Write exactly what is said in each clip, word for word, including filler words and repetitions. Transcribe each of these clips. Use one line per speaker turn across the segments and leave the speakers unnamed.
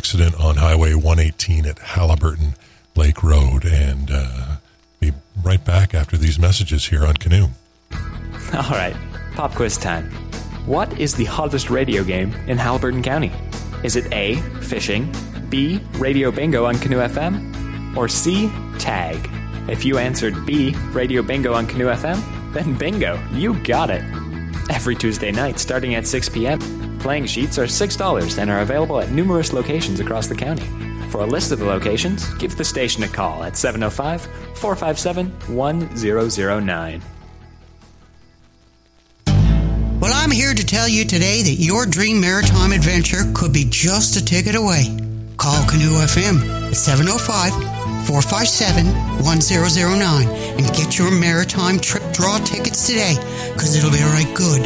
accident on Highway one eighteen at Halliburton Lake Road. And uh, be right back after these messages here on Canoe.
All right, pop quiz time. What is the hottest radio game in Halliburton County? Is it A, fishing, B, radio bingo on Canoe F M, or C, tag? If you answered B, radio bingo on Canoe F M, then bingo, you got it. Every Tuesday night starting at six p.m., playing sheets are six dollars and are available at numerous locations across the county. For a list of the locations, give the station a call at seven oh five, four five seven, one zero zero nine.
Well, I'm here to tell you today that your dream maritime adventure could be just a ticket away. Call Canoe F M at seven oh five, four five seven, one zero zero nine and get your maritime trip draw tickets today, because it'll be right good.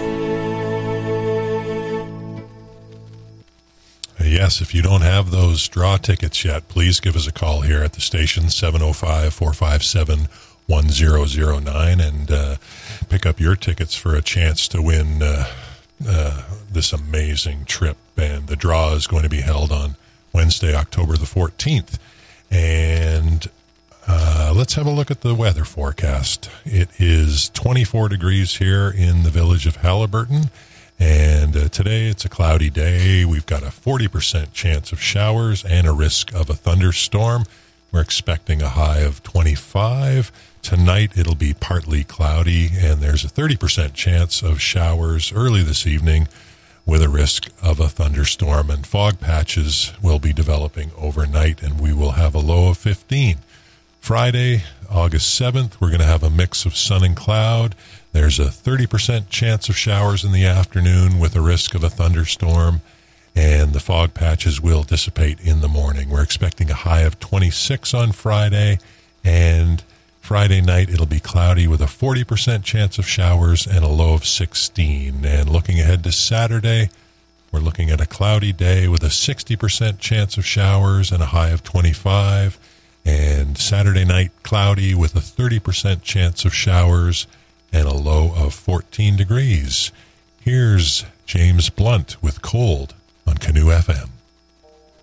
Yes, if you don't have those draw tickets yet, please give us a call here at the station, seven oh five, four five seven, one zero zero nine, and uh, pick up your tickets for a chance to win uh, uh, this amazing trip. And the draw is going to be held on Wednesday, October the fourteenth. And uh, let's have a look at the weather forecast. It is twenty-four degrees here in the village of Halliburton. And uh, today it's a cloudy day. We've got a forty percent chance of showers and a risk of a thunderstorm. We're expecting a high of twenty-five. Tonight it'll be partly cloudy, and there's a thirty percent chance of showers early this evening with a risk of a thunderstorm. And fog patches will be developing overnight, and we will have a low of fifteen. Friday, August seventh, we're going to have a mix of sun and cloud. There's a thirty percent chance of showers in the afternoon with a risk of a thunderstorm, and the fog patches will dissipate in the morning. We're expecting a high of twenty-six on Friday, and Friday night it'll be cloudy with a forty percent chance of showers and a low of sixteen. And looking ahead to Saturday, we're looking at a cloudy day with a sixty percent chance of showers and a high of twenty-five. And Saturday night, cloudy with a thirty percent chance of showers and a low of fourteen degrees. Here's James Blunt with Cold on Canoe F M.